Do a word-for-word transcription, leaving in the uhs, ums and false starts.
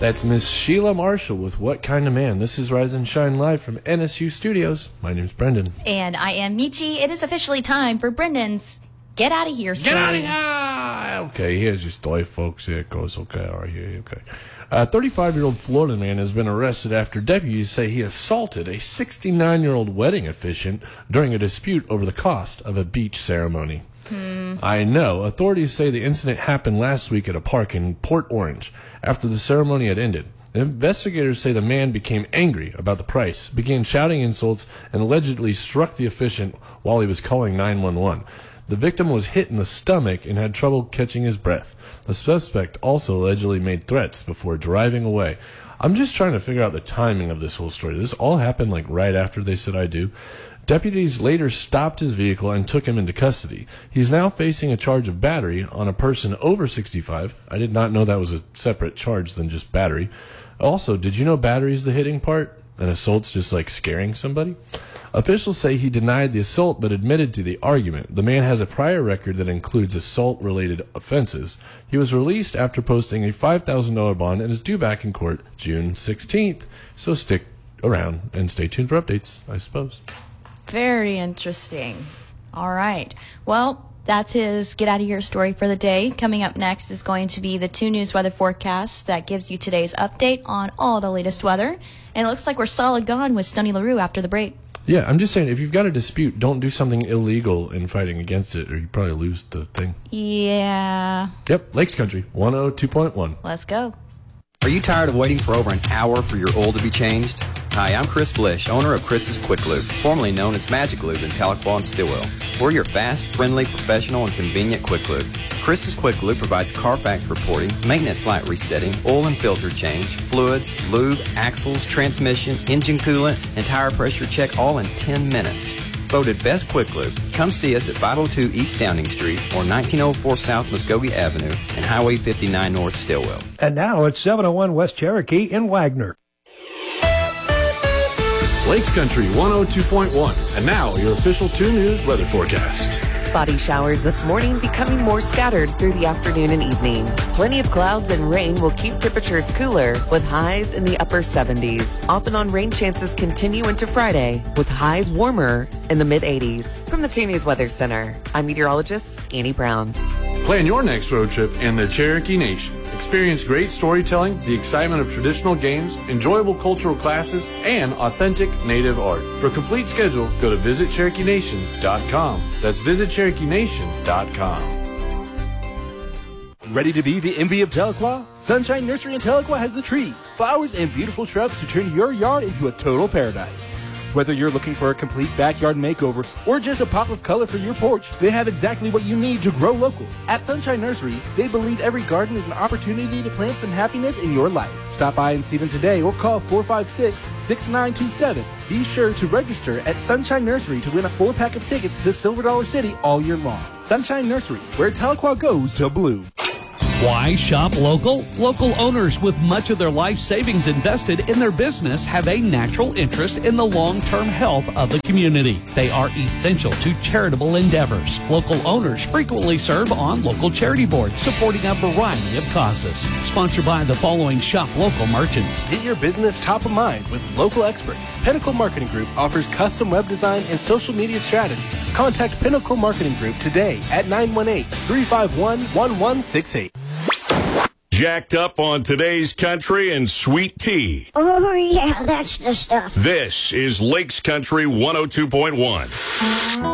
That's Miss Sheila Marshall with What Kind of Man. This is Rise and Shine live from N S U Studios. My name's Brendan. And I am Michi. It is officially time for Brendan's Get Out of Here story. Get out of here! Okay, here's your story, folks. Here it goes. Okay, all right, here, okay. A thirty-five-year-old Florida man has been arrested after deputies say he assaulted a sixty-nine-year-old wedding officiant during a dispute over the cost of a beach ceremony. Hmm. I know. Authorities say the incident happened last week at a park in Port Orange after the ceremony had ended. Investigators say the man became angry about the price, began shouting insults, and allegedly struck the officiant while he was calling nine one one. The victim was hit in the stomach and had trouble catching his breath. The suspect also allegedly made threats before driving away. I'm just trying to figure out the timing of this whole story. This all happened like right after they said I do. Deputies later stopped his vehicle and took him into custody. He's now facing a charge of battery on a person over sixty-five. I did not know that was a separate charge than just battery. Also, did you know battery is the hitting part and assault's just like scaring somebody? Officials say he denied the assault but admitted to the argument. The man has a prior record that includes assault-related offenses. He was released after posting a five thousand dollars bond and is due back in court June sixteenth. So stick around and stay tuned for updates, I suppose. Very interesting. All right. Well, that's his Get Out of Here story for the day. Coming up next is going to be the two News weather forecasts that gives you today's update on all the latest weather. And it looks like we're solid gone with Stunny LaRue after the break. Yeah, I'm just saying, if you've got a dispute, don't do something illegal in fighting against it, or you probably lose the thing. Yeah. Yep, Lakes Country, one oh two point one. Let's go. Are you tired of waiting for over an hour for your oil to be changed? Hi, I'm Chris Blish, owner of Chris's Quick Lube, formerly known as Magic Lube in Tahlequah and Stillwell. We're your fast, friendly, professional, and convenient Quick Lube. Chris's Quick Lube provides Carfax reporting, maintenance light resetting, oil and filter change, fluids, lube, axles, transmission, engine coolant, and tire pressure check all in ten minutes. Voted Best Quick Lube. Come see us at five oh two East Downing Street or nineteen oh four South Muskogee Avenue and Highway fifty-nine North Stillwell. And now it's seven oh one West Cherokee in Wagner. Lakes Country one oh two point one. And now your official two News weather forecast. Spotty showers this morning, becoming more scattered through the afternoon and evening. Plenty of clouds and rain will keep temperatures cooler with highs in the upper seventies. Off and on rain chances continue into Friday with highs warmer in the mid eighties. From the two News Weather Center, I'm meteorologist Annie Brown. Plan your next road trip in the Cherokee Nation. Experience great storytelling, the excitement of traditional games, enjoyable cultural classes, and authentic native art. For a complete schedule, go to visit cherokee nation dot com. That's visit cherokee nation dot com. Ready to be the envy of Tahlequah? Sunshine Nursery in Tahlequah has the trees, flowers, and beautiful shrubs to turn your yard into a total paradise. Whether you're looking for a complete backyard makeover or just a pop of color for your porch, they have exactly what you need to grow local. At Sunshine Nursery, they believe every garden is an opportunity to plant some happiness in your life. Stop by and see them today or call four five six, six nine two seven. Be sure to register at Sunshine Nursery to win a four-pack of tickets to Silver Dollar City all year long. Sunshine Nursery, where Tahlequah goes to bloom. Why shop local? Local owners with much of their life savings invested in their business have a natural interest in the long-term health of the community. They are essential to charitable endeavors. Local owners frequently serve on local charity boards supporting a variety of causes. Sponsored by the following shop local merchants. Get your business top of mind with local experts. Pinnacle Marketing Group offers custom web design and social media strategies. Contact Pinnacle Marketing Group today at nine one eight, three five one, one one six eight. Jacked up on today's country and sweet tea. Oh, yeah, that's the stuff. This is Lakes Country one oh two point one.